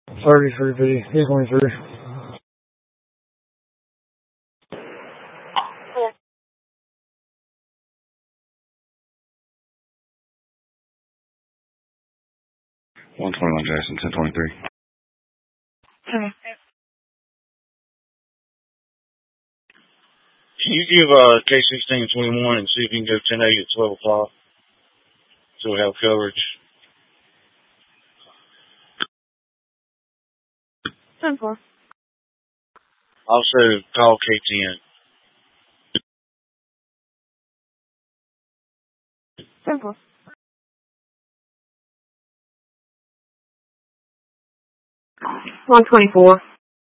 33B, he's 23. Jackson, 1023. Okay. Can you give K16 and 21 and see if you can go 10-8 at 12 o'clock so we have coverage? 10-4. Also, call K10. 10-4. $124.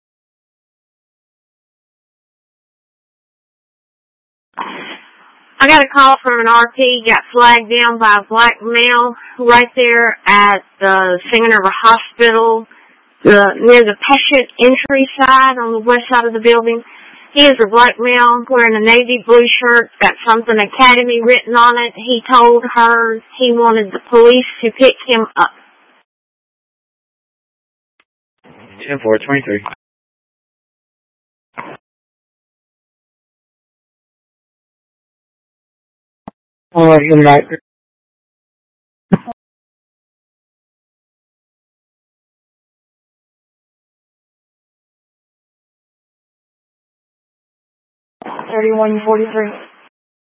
I got a call from an RP, got flagged down by a black male right there at the Singing River Hospital, near the patient entry side on the west side of the building. He is a black male wearing a navy blue shirt, got something Academy written on it. He told her he wanted the police to pick him up. 10-4, 23. Good night. $31.43.